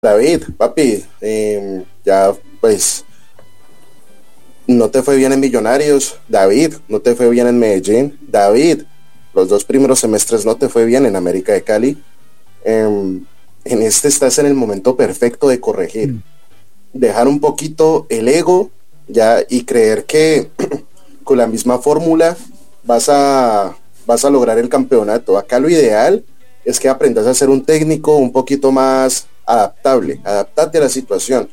David, papi, ya pues no te fue bien en Millonarios, David, no te fue bien en Medellín, David, los 2 primeros semestres no te fue bien en América de Cali. En este estás en el momento perfecto de corregir, dejar un poquito el ego ya y creer que con la misma fórmula vas a lograr el campeonato. Acá lo ideal es que aprendas a ser un técnico un poquito más adaptate a la situación.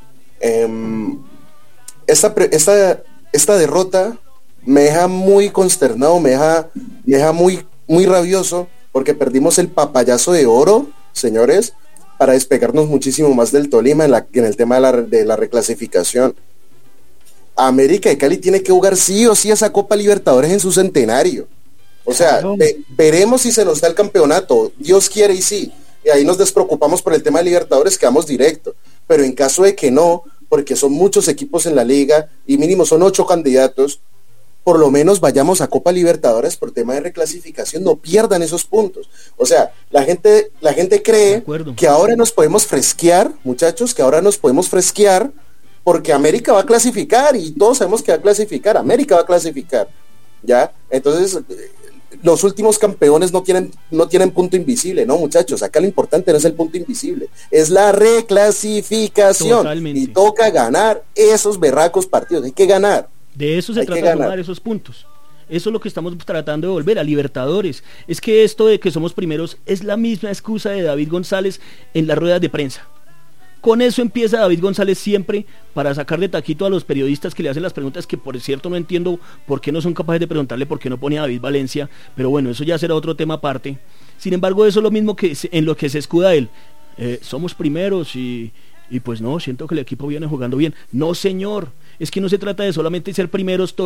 Esta derrota me deja muy consternado, me deja muy rabioso, porque perdimos el papayazo de oro, señores, para despegarnos muchísimo más del Tolima en el tema de la reclasificación. América de Cali tiene que jugar sí o sí esa Copa Libertadores en su centenario. O sea, veremos si se nos da el campeonato, Dios quiere y sí, y ahí nos despreocupamos por el tema de Libertadores, quedamos directo. Pero en caso de que no, porque son muchos equipos en la liga y mínimo son 8 candidatos, por lo menos vayamos a Copa Libertadores por tema de reclasificación, no pierdan esos puntos. O sea, la gente cree que ahora nos podemos fresquear, muchachos, que ahora nos podemos fresquear porque América va a clasificar y todos sabemos que va a clasificar, América va a clasificar, ¿ya? Entonces, los últimos campeones no tienen punto invisible, ¿no, muchachos? Acá lo importante no es el punto invisible, es la reclasificación. Totalmente. Y toca ganar esos berracos partidos, hay que ganar. De eso se trata, de ganar esos puntos. Eso es lo que estamos tratando de volver a Libertadores. Es que esto de que somos primeros es la misma excusa de David González en las ruedas de prensa. Con eso empieza David González siempre, para sacar de taquito a los periodistas que le hacen las preguntas, que por cierto no entiendo por qué no son capaces de preguntarle por qué no pone a David Valencia, pero bueno, eso ya será otro tema aparte. Sin embargo, eso es lo mismo que en lo que se escuda él. Somos primeros y pues no, siento que el equipo viene jugando bien. No, señor, es que no se trata de solamente ser primeros